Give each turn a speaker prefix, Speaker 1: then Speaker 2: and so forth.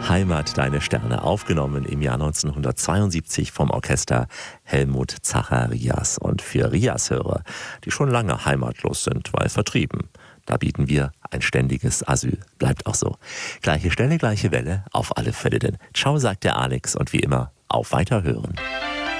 Speaker 1: Heimat, deine Sterne, aufgenommen im Jahr 1972 vom Orchester Helmut Zacharias. Und für Rias-Hörer, die schon lange heimatlos sind, weil vertrieben, da bieten wir ein ständiges Asyl. Bleibt auch so. Gleiche Stelle, gleiche Welle, auf alle Fälle denn. Ciao, sagt der Alex und wie immer, auf Weiterhören.